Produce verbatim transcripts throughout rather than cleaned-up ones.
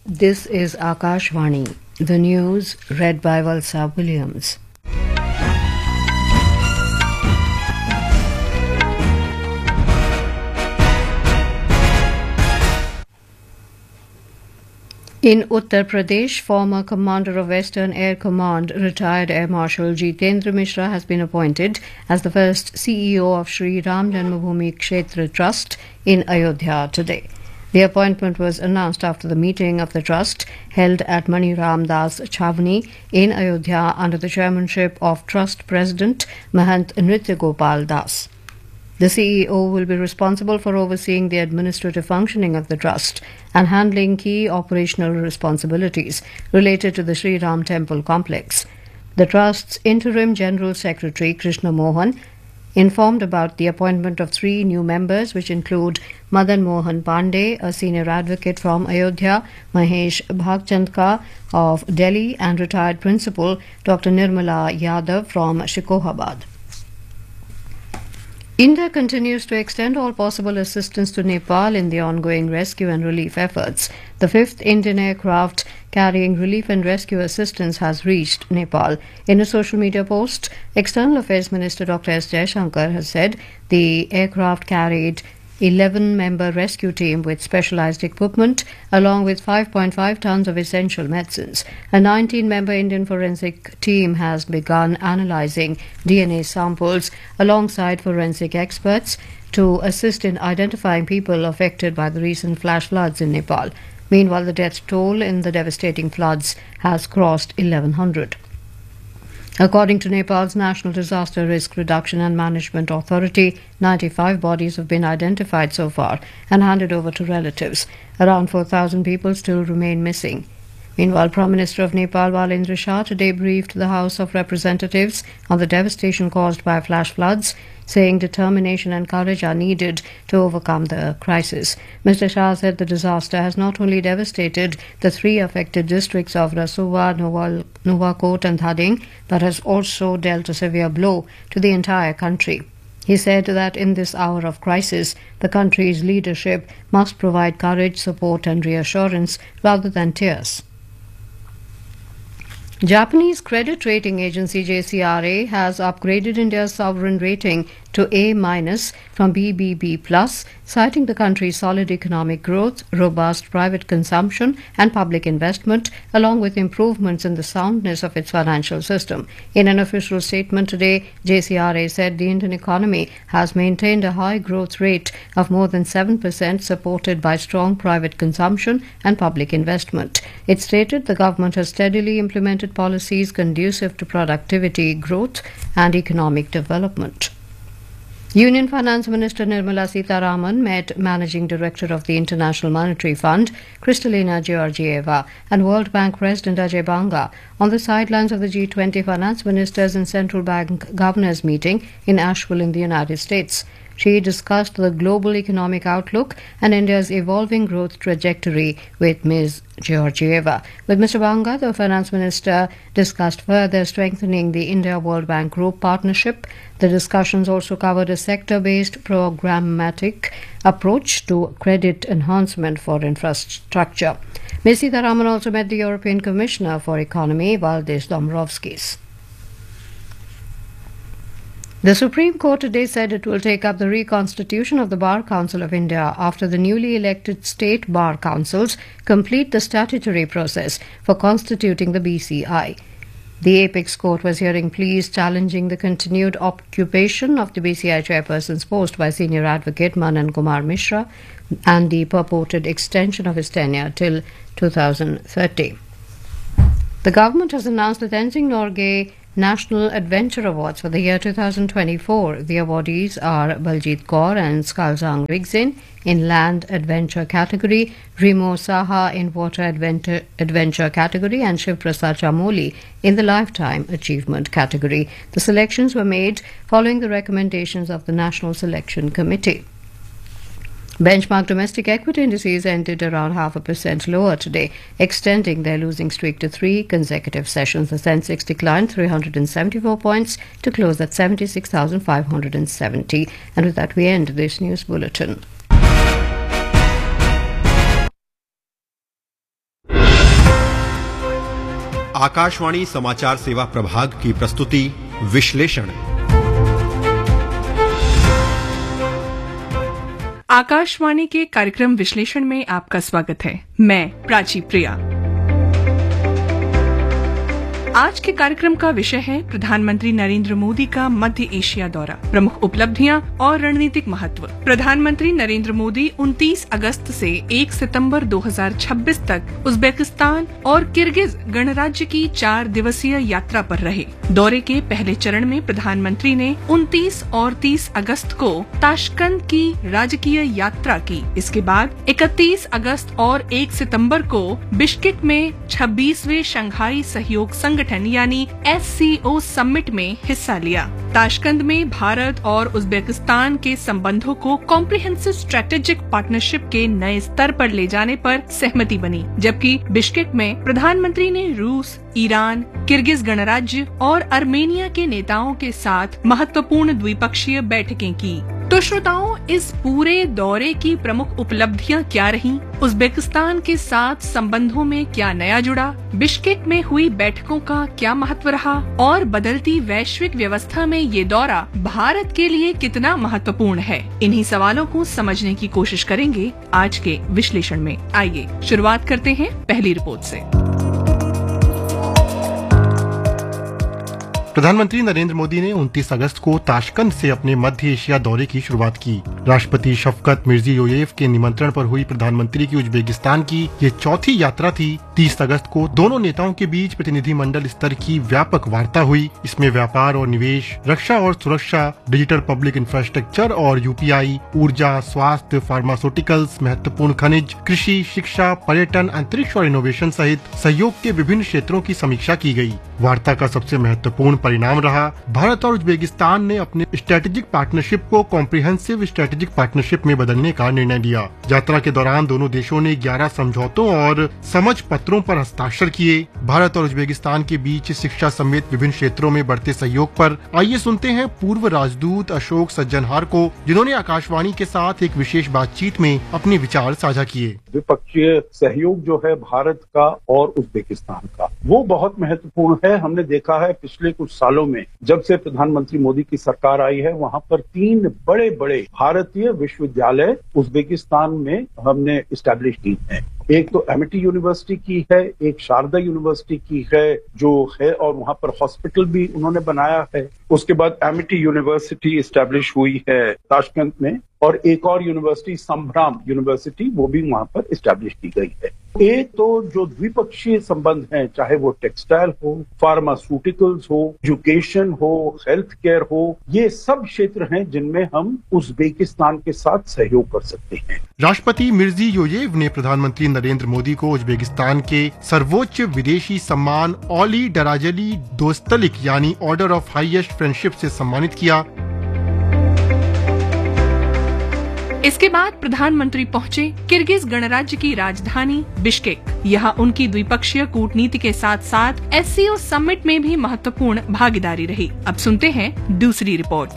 This is Akashvani, the news read by Valsa Williams. In Uttar Pradesh, former commander of Western Air Command, retired Air Marshal Jitendra Mishra, has been appointed as the first C E O of Sri Ram Janmabhoomi Kshetra Trust in Ayodhya today. The appointment was announced after the meeting of the trust held at Mani Ram Das Chavani in Ayodhya under the chairmanship of Trust President Mahant Nritya Gopal Das. The C E O will be responsible for overseeing the administrative functioning of the trust and handling key operational responsibilities related to the Sri Ram Temple complex. The trust's interim General Secretary Krishna Mohan informed about the appointment of three new members, which include Madan Mohan Pandey, a senior advocate from Ayodhya, Mahesh Bhagchandka of Delhi, and retired principal Doctor Nirmala Yadav from Shikohabad. India continues to extend all possible assistance to Nepal in the ongoing rescue and relief efforts. The fifth Indian aircraft carrying relief and rescue assistance has reached Nepal. In a social media post, External Affairs Minister Doctor S. Jaishankar has said the aircraft carried eleven-member rescue team with specialized equipment, along with five point five tons of essential medicines. A nineteen-member Indian forensic team has begun analyzing D N A samples alongside forensic experts to assist in identifying people affected by the recent flash floods in Nepal. Meanwhile, the death toll in the devastating floods has crossed eleven hundred. According to Nepal's National Disaster Risk Reduction and Management Authority, ninety-five bodies have been identified so far and handed over to relatives. Around four thousand people still remain missing. Meanwhile, Prime Minister of Nepal, Balendra Shah, today briefed the House of Representatives on the devastation caused by flash floods, saying determination and courage are needed to overcome the crisis. Mister Shah said the disaster has not only devastated the three affected districts of Rasuwa, Nuwakot and Thading, but has also dealt a severe blow to the entire country. He said that in this hour of crisis, the country's leadership must provide courage, support and reassurance rather than tears. Japanese credit rating agency J C R A has upgraded India's sovereign rating to A minus from B B B plus, citing the country's solid economic growth, robust private consumption and public investment, along with improvements in the soundness of its financial system. In an official statement today, J C R A said the Indian economy has maintained a high growth rate of more than seven percent, supported by strong private consumption and public investment. It stated the government has steadily implemented policies conducive to productivity, growth and economic development. Union Finance Minister Nirmala Sitharaman met Managing Director of the International Monetary Fund, Kristalina Georgieva, and World Bank President Ajay Banga on the sidelines of the G twenty Finance Ministers and Central Bank Governors meeting in Asheville in the United States. She discussed the global economic outlook and India's evolving growth trajectory with Miz Georgieva. With Mister Banga, the finance minister discussed further strengthening the India-World Bank Group partnership. The discussions also covered a sector-based programmatic approach to credit enhancement for infrastructure. Miz Sitharaman also met the European Commissioner for Economy, Valdis Dombrovskis. The Supreme Court today said it will take up the reconstitution of the Bar Council of India after the newly elected state bar councils complete the statutory process for constituting the B C I. The Apex Court was hearing pleas challenging the continued occupation of the B C I chairperson's post by senior advocate Manan Kumar Mishra and the purported extension of his tenure till two thousand thirty. The government has announced the Tenzing Norgay National Adventure Awards for the year two thousand twenty-four. The awardees are Baljit Kaur and Skalzang Rigzin in Land Adventure category, Rimo Saha in Water Adventure, Adventure category, and Shiv Prasad Chamoli in the Lifetime Achievement category. The selections were made following the recommendations of the National Selection Committee. Benchmark domestic equity indices ended around half a percent lower today, extending their losing streak to three consecutive sessions. The Sensex declined three hundred seventy-four points to close at seventy-six thousand five hundred seventy. And with that, we end this news bulletin. Akashvani समाचार सेवा प्रभाग की प्रस्तुति विश्लेषण। आकाशवाणी के कार्यक्रम विश्लेषण में आपका स्वागत है। मैं प्राची प्रिया। आज के कार्यक्रम का विषय है प्रधानमंत्री नरेंद्र मोदी का मध्य एशिया दौरा, प्रमुख उपलब्धियां और रणनीतिक महत्व। प्रधानमंत्री नरेंद्र मोदी उनतीस अगस्त से एक सितंबर दो हज़ार छब्बीस तक उज्बेकिस्तान और किर्गिज गणराज्य की चार दिवसीय यात्रा पर रहे। दौरे के पहले चरण में प्रधानमंत्री ने उनतीस और तीस अगस्त को ताशकंद की राजकीय यात्रा की। इसके बाद इकतीस अगस्त और एक सितंबर को बिश्केक में छब्बीसवें शंघाई सहयोग संगठन यानी एस सी ओ समिट में हिस्सा लिया। ताशकंद में भारत और उज्बेकिस्तान के संबंधों को कॉम्प्रिहेंसिव स्ट्रेटेजिक पार्टनरशिप के नए स्तर पर ले जाने पर सहमति बनी, जबकि बिश्केक में प्रधानमंत्री ने रूस, ईरान, किर्गिज गणराज्य और अर्मेनिया के नेताओं के साथ महत्वपूर्ण द्विपक्षीय बैठकें की। तो श्रोताओं, इस पूरे दौरे की प्रमुख उपलब्धियां क्या रहीं? उज्बेकिस्तान के साथ संबंधों में क्या नया जुड़ा? बिश्केक में हुई बैठकों का क्या महत्व रहा? और बदलती वैश्विक व्यवस्था में ये दौरा भारत के लिए कितना महत्वपूर्ण है? इन्हीं सवालों को समझने की कोशिश करेंगे आज के विश्लेषण में। आइए शुरुआत करते हैं पहली रिपोर्ट से। प्रधानमंत्री नरेंद्र मोदी ने उनतीस अगस्त को ताशकंद से अपने मध्य एशिया दौरे की शुरुआत की। राष्ट्रपति शफकत मिर्जियोयेव के निमंत्रण पर हुई प्रधानमंत्री की उज्बेकिस्तान की ये चौथी यात्रा थी। तीस अगस्त को दोनों नेताओं के बीच प्रतिनिधिमंडल स्तर की व्यापक वार्ता हुई। इसमें व्यापार और निवेश, रक्षा और सुरक्षा, डिजिटल पब्लिक इंफ्रास्ट्रक्चर और यूपीआई, ऊर्जा, स्वास्थ्य, फार्मास्यूटिकल्स, महत्वपूर्ण खनिज, कृषि, शिक्षा, पर्यटन, अंतरिक्ष और इनोवेशन सहित सहयोग के विभिन्न क्षेत्रों की समीक्षा की गई। वार्ता का सबसे महत्वपूर्ण परिणाम रहा भारत और उज्बेकिस्तान ने अपने स्ट्रेटेजिक पार्टनरशिप को कॉम्प्रिहेंसिव स्ट्रेटेजिक पार्टनरशिप में बदलने का निर्णय लिया। यात्रा के दौरान दोनों देशों ने ग्यारह समझौतों और समझ पत्रों पर हस्ताक्षर किए। भारत और उज्बेकिस्तान के बीच शिक्षा समेत विभिन्न क्षेत्रों में बढ़ते सहयोग पर आइए सुनते हैं पूर्व राजदूत अशोक सज्जनहार को, जिन्होंने आकाशवाणी के साथ एक विशेष बातचीत में अपने विचार साझा किए। द्विपक्षीय सहयोग जो है भारत का और उज्बेकिस्तान का, वो बहुत महत्वपूर्ण है। हमने देखा है पिछले कुछ सालों में जब से प्रधानमंत्री मोदी की सरकार आई है, वहां पर तीन बड़े बड़े भारतीय विश्वविद्यालय उज्बेकिस्तान में हमने इस्टेब्लिश की हैं। एक तो एमिटी यूनिवर्सिटी की है, एक शारदा यूनिवर्सिटी की है जो है, और वहां पर हॉस्पिटल भी उन्होंने बनाया है। उसके बाद एमिटी यूनिवर्सिटी इस्टेब्लिश हुई है ताशकंद में, और एक और यूनिवर्सिटी संभ्राम यूनिवर्सिटी वो भी वहां पर इस्टेब्लिश की गई है। एक तो जो द्विपक्षीय संबंध हैं, चाहे वो टेक्सटाइल हो, फार्मास्यूटिकल्स हो, एजुकेशन हो, हेल्थ केयर हो, ये सब क्षेत्र हैं जिनमें हम उज्बेकिस्तान के साथ सहयोग कर सकते हैं। राष्ट्रपति मिर्जियोयेव ने प्रधानमंत्री नरेंद्र मोदी को उज्बेकिस्तान के सर्वोच्च विदेशी सम्मान ओली डराजली दोस्तलिक यानी ऑर्डर ऑफ हाईएस्ट फ्रेंडशिप से सम्मानित किया। इसके बाद प्रधानमंत्री पहुंचे किर्गिज गणराज्य की राजधानी बिश्केक। यहाँ उनकी द्विपक्षीय कूटनीति के साथ साथ एस सी ओ समिट में भी महत्वपूर्ण भागीदारी रही। अब सुनते हैं दूसरी रिपोर्ट।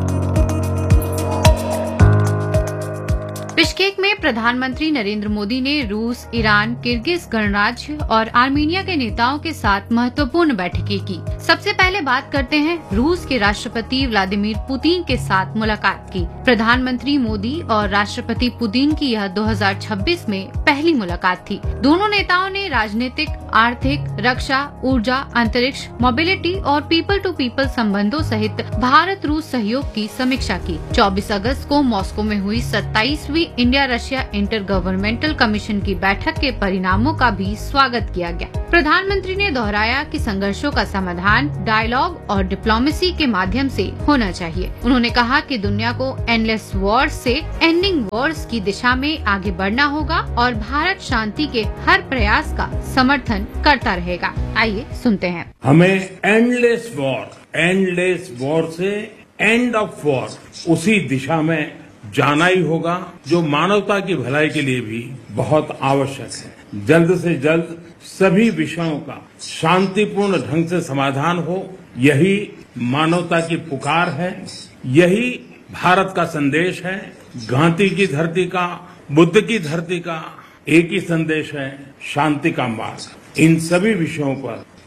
बिश्केक में प्रधानमंत्री नरेंद्र मोदी ने रूस, ईरान, किर्गिज गणराज्य और आर्मीनिया के नेताओं के साथ महत्वपूर्ण बैठकें की। सबसे पहले बात करते हैं रूस के राष्ट्रपति व्लादिमीर पुतिन के साथ मुलाकात की। प्रधानमंत्री मोदी और राष्ट्रपति पुतिन की यह दो हज़ार छब्बीस में पहली मुलाकात थी। दोनों नेताओं ने राजनीतिक, आर्थिक, रक्षा, ऊर्जा, अंतरिक्ष, मोबिलिटी और पीपल टू पीपल संबंधों सहित भारत रूस सहयोग की समीक्षा की। चौबीस अगस्त को मॉस्को में हुई सत्ताईसवीं India Russia inter governmental commission की बैठक के परिणामों का भी स्वागत किया गया। प्रधानमंत्री ने दोहराया कि संघर्षों का समाधान डायलॉग और डिप्लोमेसी के माध्यम से होना चाहिए। उन्होंने कहा कि दुनिया को एंडलेस वॉर्स से एंडिंग वॉर्स की दिशा में आगे बढ़ना होगा और भारत शांति के हर प्रयास का समर्थन करता रहेगा। आइए सुनते हैं। हमें एंडलेस वॉर एंडलेस वॉर से एंड ऑफ वॉर उसी दिशा में जाना ही होगा, जो मानवता की भलाई के लिए भी बहुत आवश्यक है। जल्द से जल्द सभी विषयों का शांतिपूर्ण ढंग से समाधान हो, यही मानवता की पुकार है, यही भारत का संदेश है। गांधी की धरती का, बुद्ध की धरती का एक ही संदेश है, शांति का मार्ग। इन सभी विषयों पर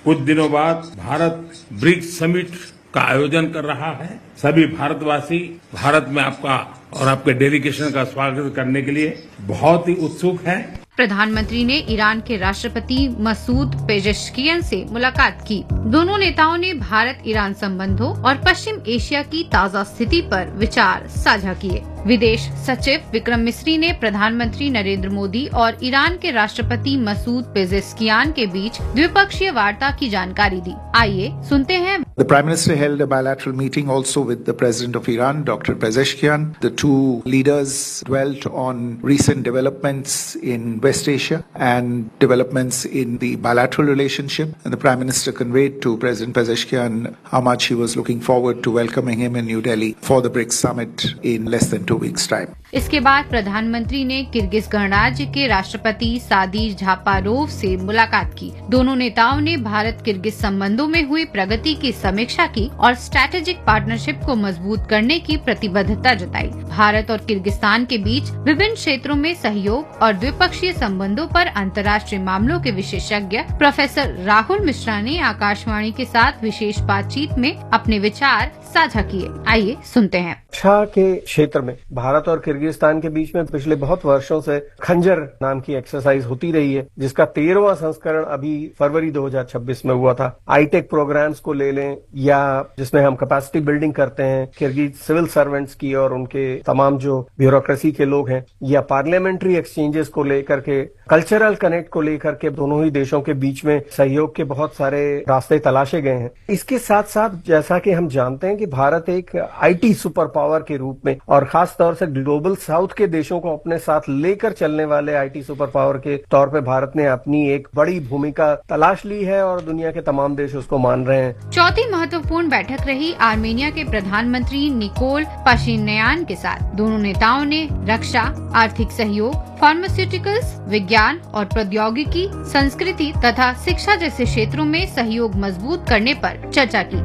कुछ दिनों बाद भारत ब्रिक्स समिट का आयोजन कर रहा है। सभी भारतवासी भारत में आपका और आपके डेलीगेशन का स्वागत करने के लिए बहुत ही उत्सुक हैं। प्रधानमंत्री ने ईरान के राष्ट्रपति मसूद पेजेश्कियन से मुलाकात की। दोनों नेताओं ने भारत ईरान संबंधों और पश्चिम एशिया की ताजा स्थिति पर विचार साझा किए। विदेश सचिव विक्रम मिस्री ने प्रधानमंत्री नरेंद्र मोदी और ईरान के राष्ट्रपति मसूद पेजेश्कियान के बीच द्विपक्षीय वार्ता की जानकारी दी। आइए सुनते हैं। The Prime Minister held a bilateral meeting also with the President of Iran, Doctor Pezeshkian. The two leaders dwelt on recent developments in West Asia and developments in the bilateral relationship. And the Prime Minister conveyed to President Pezeshkian how much he was looking forward to welcoming him in New Delhi for the BRICS summit in less than two weeks' time. इसके बाद प्रधानमंत्री ने Kyrgyz गणराज्य के राष्ट्रपति सादीर झापारोव से मुलाकात की। दोनों नेताओं ने भारत किर्गिज संबंधों में हुई प्रगति की समीक्षा की और स्ट्रैटेजिक पार्टनरशिप को मजबूत करने की प्रतिबद्धता जताई। भारत और किर्गिस्तान के बीच विभिन्न क्षेत्रों में सहयोग और द्विपक्षीय संबंधों पर अंतर्राष्ट्रीय मामलों के विशेषज्ञ प्रोफेसर राहुल मिश्रा ने आकाशवाणी के साथ विशेष बातचीत में अपने विचार साझा किए। आइए सुनते हैं। रक्षा के क्षेत्र में भारत और किर्गिस्तान के बीच में पिछले बहुत वर्षों से खंजर नाम की एक्सरसाइज होती रही है, जिसका तेरहवां संस्करण अभी फरवरी दो हज़ार छब्बीस में हुआ था। आईटेक प्रोग्राम्स को ले लें या जिसमें हम कैपेसिटी बिल्डिंग करते हैं किर्गिज सिविल सर्वेंट्स की और उनके तमाम जो ब्यूरोक्रेसी के लोग हैं, या पार्लियामेंट्री एक्सचेंजेस को लेकर के, कल्चरल कनेक्ट को लेकर के दोनों ही देशों के बीच में सहयोग के बहुत सारे रास्ते तलाशे गए हैं। इसके साथ साथ जैसा कि हम जानते हैं कि भारत एक आईटी सुपर पावर के रूप में और खास तौर से ग्लोबल साउथ के देशों को अपने साथ लेकर चलने वाले आईटी सुपर पावर के तौर पे भारत ने अपनी एक बड़ी भूमिका तलाश ली है और दुनिया के तमाम देश उसको मान रहे हैं। चौथी महत्वपूर्ण बैठक रही आर्मेनिया के प्रधानमंत्री निकोल पाशिन्यान के साथ। दोनों नेताओं ने रक्षा, आर्थिक सहयोग, फार्मास्यूटिकल्स, विज्ञान और प्रौद्योगिकी, संस्कृति तथा शिक्षा जैसे क्षेत्रों में सहयोग मजबूत करने पर चर्चा की।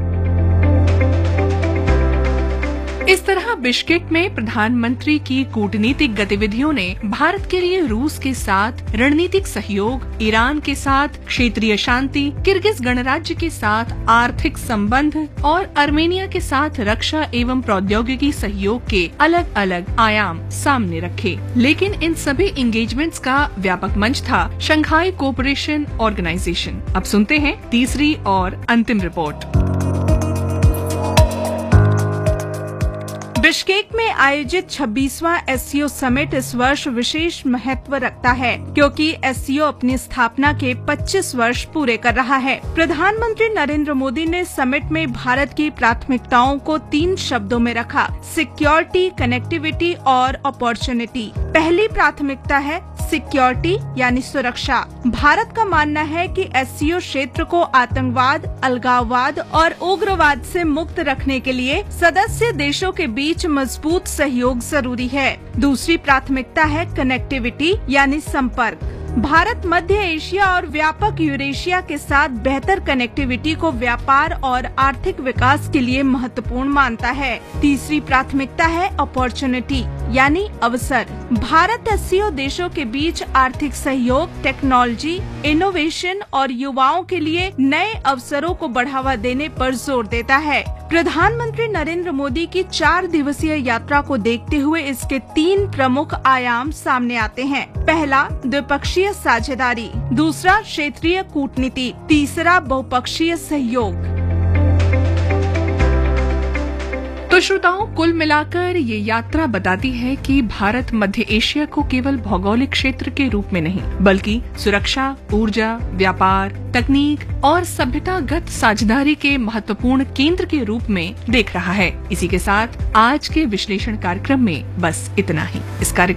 इस तरह बिश्केक में प्रधानमंत्री की कूटनीतिक गतिविधियों ने भारत के लिए रूस के साथ रणनीतिक सहयोग, ईरान के साथ क्षेत्रीय शांति, किर्गिज गणराज्य के साथ आर्थिक संबंध और आर्मेनिया के साथ रक्षा एवं प्रौद्योगिकी सहयोग के अलग अलग आयाम सामने रखे। लेकिन इन सभी एंगेजमेंट्स का व्यापक मंच था शंघाई कोऑपरेशन ऑर्गेनाइजेशन। अब सुनते हैं तीसरी और अंतिम रिपोर्ट। बिश्केक में आयोजित छब्बीसवां एससीओ समिट इस वर्ष विशेष महत्व रखता है, क्योंकि एससीओ अपनी स्थापना के पच्चीस वर्ष पूरे कर रहा है। प्रधानमंत्री नरेंद्र मोदी ने समिट में भारत की प्राथमिकताओं को तीन शब्दों में रखा: सिक्योरिटी, कनेक्टिविटी और अपॉर्चुनिटी। पहली प्राथमिकता है सिक्योरिटी यानी सुरक्षा। भारत का मानना है कि एससीओ क्षेत्र को आतंकवाद, अलगाववाद और उग्रवाद से मुक्त रखने के लिए सदस्य देशों के बीच मजबूत सहयोग जरूरी है। दूसरी प्राथमिकता है कनेक्टिविटी यानी संपर्क। भारत मध्य एशिया और व्यापक यूरेशिया के साथ बेहतर कनेक्टिविटी को व्यापार और आर्थिक विकास के लिए महत्वपूर्ण मानता है। तीसरी प्राथमिकता है अपॉर्चुनिटी यानी अवसर। भारत एससीओ देशों के बीच आर्थिक सहयोग, टेक्नोलॉजी, इनोवेशन और युवाओं के लिए नए अवसरों को बढ़ावा देने पर जोर देता है। प्रधानमंत्री नरेंद्र मोदी की चार दिवसीय यात्रा को देखते हुए इसके तीन प्रमुख आयाम सामने आते हैं। पहला, द्विपक्षीय साझेदारी। दूसरा, क्षेत्रीय कूटनीति। तीसरा, बहुपक्षीय सहयोग। तो श्रोताओं, कुल मिलाकर ये यात्रा बताती है कि भारत मध्य एशिया को केवल भौगोलिक क्षेत्र के रूप में नहीं, बल्कि सुरक्षा, ऊर्जा, व्यापार, तकनीक और सभ्यतागत साझेदारी के महत्वपूर्ण केंद्र के रूप में देख रहा है। इसी के साथ आज के विश्लेषण कार्यक्रम में बस इतना ही। इस कार्यक्रम